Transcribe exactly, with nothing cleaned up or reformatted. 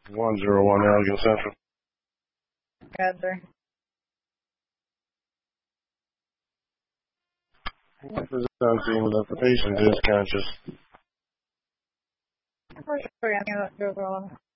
one zero one Allegan Central. Roger. Presenting that the patient is conscious. We're asking about Joe Rollins.